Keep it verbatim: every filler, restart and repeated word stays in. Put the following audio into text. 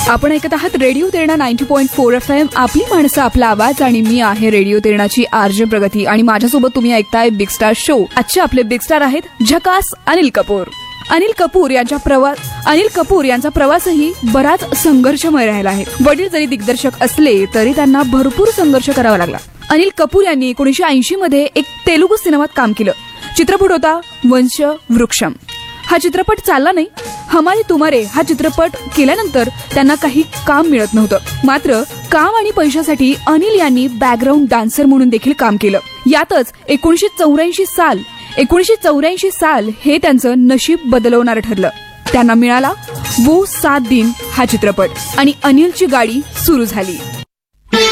आपण ऐकत आहात radio Terna ninety point four F M, आपली माणसं आपला आवाज. आणि मी आहे रेडिओ तेरणाची आरजे प्रगती आणि माझ्यासोबत तुम्ही ऐकताय बिग स्टार शो. आजचे आपले बिग स्टार आहेत झकास अनिल कपूर. अनिल कपूर यांचा प्रवास अनिल कपूर यांचा प्रवासही बराच संघर्षमय राहिला आहे. वडील जरी दिग्दर्शक असले तरी त्यांना भरपूर संघर्ष करावा लागला. अनिल कपूर यांनी एकोणीसशे ऐंशी मध्ये एक तेलुगू सिनेमात काम केलं. चित्रपट होता वंश वृक्षम. हा चित्रपट चालला नाही. हमारे तुमारे हा चित्रपट केल्यानंतर त्यांना काही काम मिळत नव्हतं. मात्र काम आणि पैशासाठी अनिल यांनी बॅकग्राऊंड डान्सर म्हणून देखील काम केलं. यातच एकोणीसशे चौऱ्याऐंशी साल एकोणीसशे चौऱ्याऐंशी साल हे त्यांचं नशीब बदलवणारं ठरलं. त्यांना मिळाला वो सात दिन हा चित्रपट आणि अनिलची गाडी सुरू झाली.